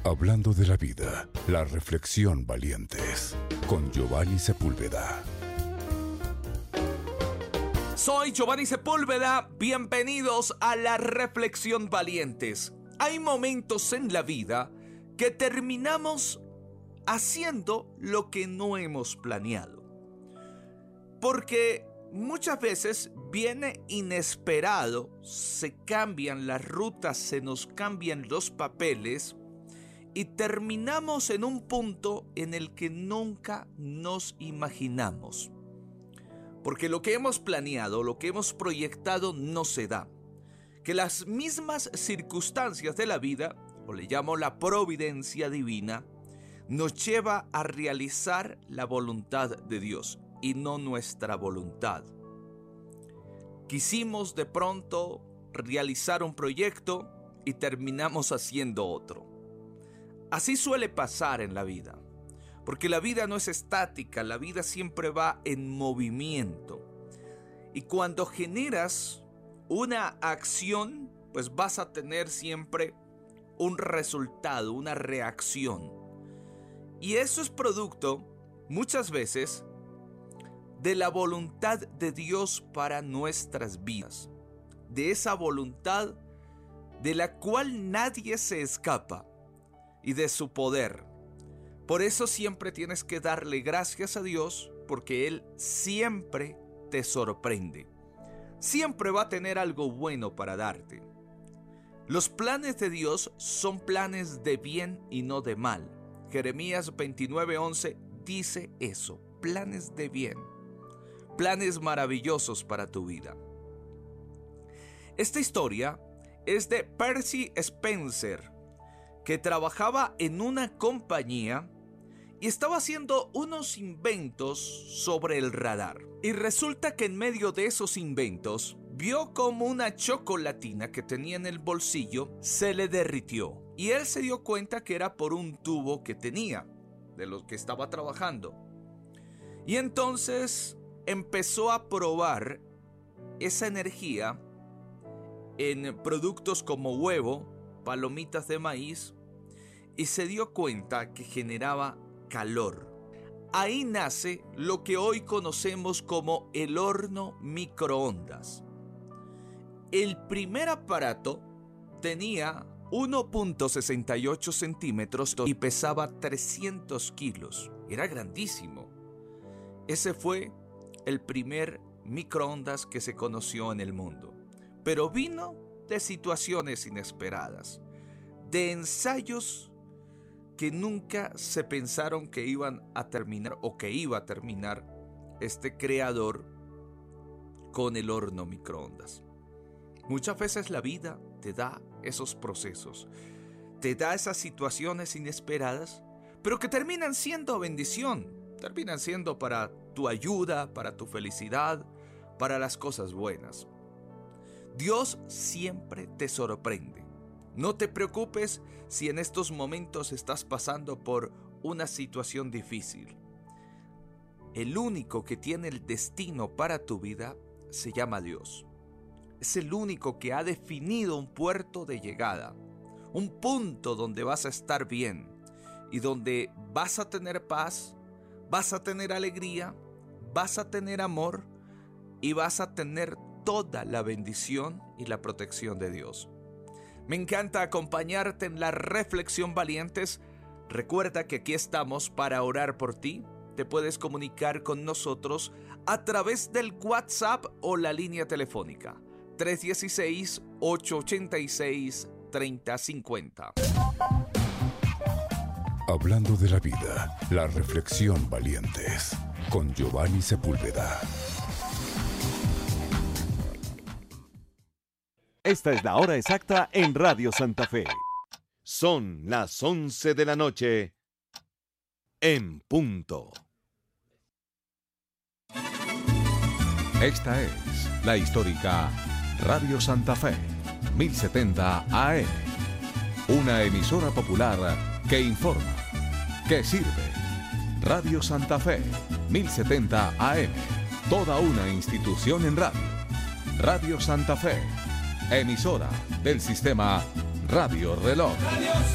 Hablando de la vida, la reflexión valientes, con Giovanni Sepúlveda. Soy Giovanni Sepúlveda, bienvenidos a la reflexión valientes. Hay momentos en la vida que terminamos haciendo lo que no hemos planeado. Porque muchas veces viene inesperado, se cambian las rutas, se nos cambian los papeles y terminamos en un punto en el que nunca nos imaginamos. Porque lo que hemos planeado, lo que hemos proyectado no se da. Que las mismas circunstancias de la vida, o le llamo la providencia divina, nos lleva a realizar la voluntad de Dios y no nuestra voluntad. Quisimos de pronto realizar un proyecto y terminamos haciendo otro. Así suele pasar en la vida. Porque la vida no es estática, la vida siempre va en movimiento. Y cuando generas una acción, pues vas a tener siempre un resultado, una reacción. Y eso es producto, muchas veces, de la voluntad de Dios para nuestras vidas. De esa voluntad de la cual nadie se escapa y de su poder. Por eso siempre tienes que darle gracias a Dios, porque Él siempre te sorprende. Siempre va a tener algo bueno para darte. Los planes de Dios son planes de bien y no de mal. Jeremías 29:11 dice eso, planes de bien, planes maravillosos para tu vida. Esta historia es de Percy Spencer, que trabajaba en una compañía y estaba haciendo unos inventos sobre el radar. Y resulta que en medio de esos inventos vio como una chocolatina que tenía en el bolsillo se le derritió. Y él se dio cuenta que era por un tubo que tenía, de los que estaba trabajando. Y entonces empezó a probar esa energía en productos como huevo, palomitas de maíz, y se dio cuenta que generaba calor. Ahí nace lo que hoy conocemos como el horno microondas. El primer aparato tenía 1.68 centímetros y pesaba 300 kilos. Era grandísimo. Ese fue el primer microondas que se conoció en el mundo. Pero vino de situaciones inesperadas, de ensayos que nunca se pensaron que iban a terminar o que iba a terminar este creador con el horno microondas. Muchas veces la vida te da esos procesos, te da esas situaciones inesperadas, pero que terminan siendo bendición, terminan siendo para tu ayuda, para tu felicidad, para las cosas buenas. Dios siempre te sorprende. No te preocupes si en estos momentos estás pasando por una situación difícil. El único que tiene el destino para tu vida se llama Dios. Es el único que ha definido un puerto de llegada, un punto donde vas a estar bien y donde vas a tener paz, vas a tener alegría, vas a tener amor y vas a tener toda la bendición y la protección de Dios. Me encanta acompañarte en la reflexión valientes. Recuerda que aquí estamos para orar por ti. Te puedes comunicar con nosotros a través del WhatsApp o la línea telefónica 316-886-3050. Hablando de la vida, la reflexión valientes, con Giovanni Sepúlveda. Esta es la hora exacta en Radio Santa Fe. Son las 11 de la noche en punto. Esta es la histórica Radio Santa Fe, 1070 AM. Una emisora popular que informa, que sirve. Radio Santa Fe, 1070 AM. Toda una institución en radio. Radio Santa Fe, emisora del sistema Radio Reloj.